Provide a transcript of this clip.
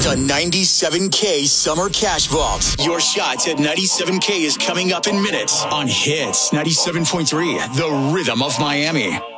The 97K Summer Cash Vault. Your shot at 97K is coming up in minutes on Hits 97.3, the rhythm of Miami.